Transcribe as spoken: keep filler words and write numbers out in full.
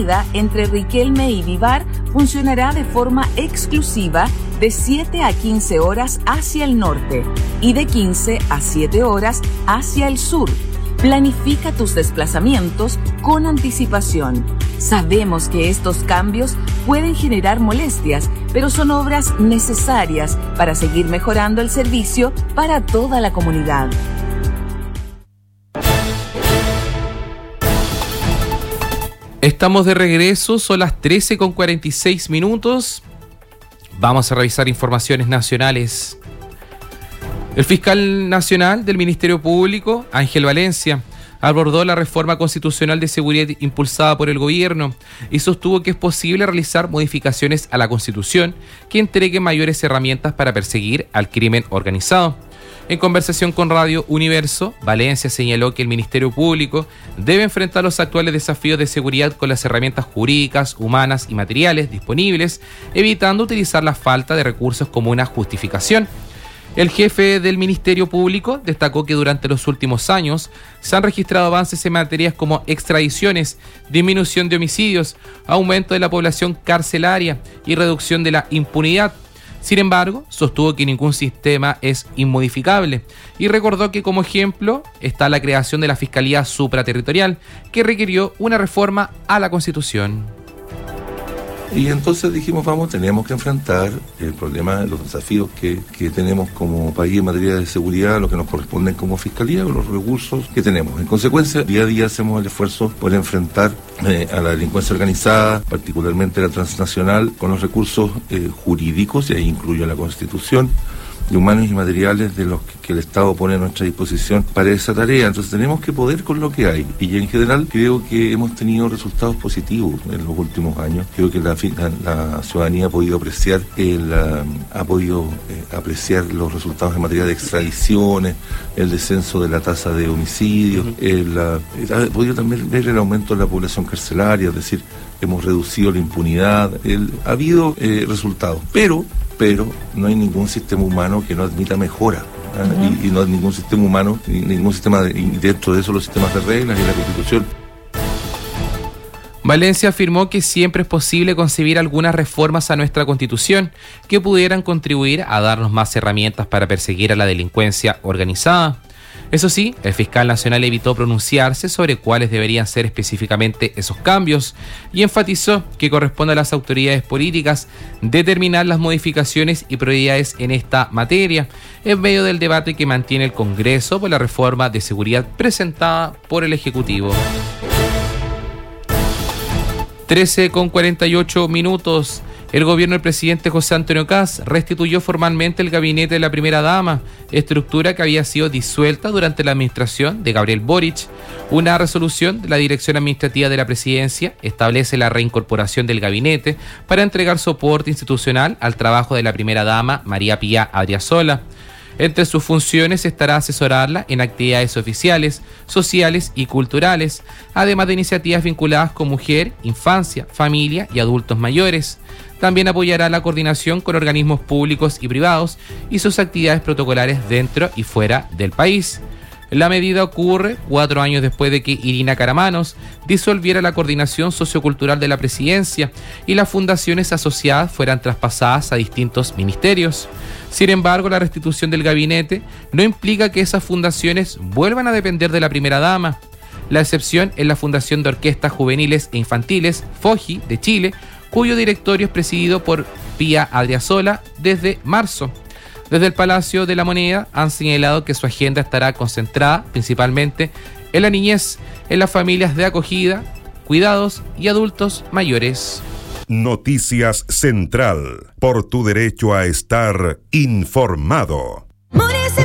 avenida entre Riquelme y Vivar funcionará de forma exclusiva de siete a quince horas hacia el norte y de quince a siete horas hacia el sur. Planifica tus desplazamientos con anticipación. Sabemos que estos cambios pueden generar molestias, pero son obras necesarias para seguir mejorando el servicio para toda la comunidad. Estamos de regreso, son las trece con cuarenta y seis minutos. Vamos a revisar informaciones nacionales. El fiscal nacional del Ministerio Público, Ángel Valencia, abordó la reforma constitucional de seguridad impulsada por el gobierno y sostuvo que es posible realizar modificaciones a la Constitución que entreguen mayores herramientas para perseguir al crimen organizado. En conversación con Radio Universo, Valencia señaló que el Ministerio Público debe enfrentar los actuales desafíos de seguridad con las herramientas jurídicas, humanas y materiales disponibles, evitando utilizar la falta de recursos como una justificación. El jefe del Ministerio Público destacó que durante los últimos años se han registrado avances en materias como extradiciones, disminución de homicidios, aumento de la población carcelaria y reducción de la impunidad. Sin embargo, sostuvo que ningún sistema es inmodificable y recordó que como ejemplo está la creación de la Fiscalía Supraterritorial, que requirió una reforma a la Constitución. Y entonces dijimos, vamos, tenemos que enfrentar el problema, los desafíos que, que tenemos como país en materia de seguridad, lo que nos corresponden como fiscalía, con los recursos que tenemos. En consecuencia, día a día hacemos el esfuerzo por enfrentar eh, a la delincuencia organizada, particularmente la transnacional, con los recursos eh, jurídicos, y ahí incluyo la Constitución, de humanos y materiales de los que, que el Estado pone a nuestra disposición para esa tarea. Entonces tenemos que poder con lo que hay. Y en general creo que hemos tenido resultados positivos en los últimos años. Creo que la, la, la ciudadanía ha podido apreciar el, ha podido eh, apreciar los resultados en materia de extradiciones, el descenso de la tasa de homicidios, uh-huh. el, ha podido también ver el aumento de la población carcelaria, es decir, hemos reducido la impunidad, el, ha habido eh, resultados. Pero pero no hay ningún sistema humano que no admita mejora, ¿eh? uh-huh. y, y no hay ningún sistema humano, ni ningún sistema, de, y dentro de eso los sistemas de reglas y la Constitución. Valencia afirmó que siempre es posible concebir algunas reformas a nuestra Constitución que pudieran contribuir a darnos más herramientas para perseguir a la delincuencia organizada. Eso sí, el fiscal nacional evitó pronunciarse sobre cuáles deberían ser específicamente esos cambios y enfatizó que corresponde a las autoridades políticas determinar las modificaciones y prioridades en esta materia, en medio del debate que mantiene el Congreso por la reforma de seguridad presentada por el Ejecutivo. trece con cuarenta y ocho minutos. El gobierno del presidente José Antonio Kast restituyó formalmente el gabinete de la primera dama, estructura que había sido disuelta durante la administración de Gabriel Boric. Una resolución de la Dirección Administrativa de la Presidencia establece la reincorporación del gabinete para entregar soporte institucional al trabajo de la primera dama María Pía Adriasola. Entre sus funciones estará asesorarla en actividades oficiales, sociales y culturales, además de iniciativas vinculadas con mujer, infancia, familia y adultos mayores. También apoyará la coordinación con organismos públicos y privados y sus actividades protocolares dentro y fuera del país. La medida ocurre cuatro años después de que Irina Caramanos disolviera la coordinación sociocultural de la presidencia y las fundaciones asociadas fueran traspasadas a distintos ministerios. Sin embargo, la restitución del gabinete no implica que esas fundaciones vuelvan a depender de la primera dama. La excepción es la Fundación de Orquestas Juveniles e Infantiles, FOJI, de Chile, cuyo directorio es presidido por Pía Adriasola desde marzo. Desde el Palacio de la Moneda han señalado que su agenda estará concentrada principalmente en la niñez, en las familias de acogida, cuidados y adultos mayores. Noticias Central, por tu derecho a estar informado.